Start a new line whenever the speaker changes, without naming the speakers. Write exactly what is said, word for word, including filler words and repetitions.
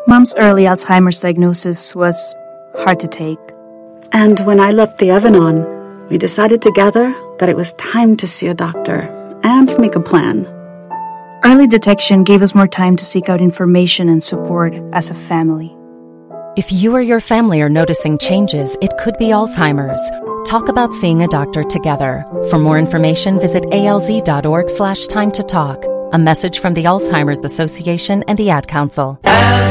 Mom's early Alzheimer's diagnosis was hard to take.
And when I left the Evanon, we decided together that it was time to see a doctor and make a plan.
Early detection gave us more time to seek out information and support as a family.
If you or your family are noticing changes, it could be Alzheimer's. Talk about seeing a doctor together. For more information, visit alz.org slash time to talk. A message from the Alzheimer's Association and the Ad Council.
As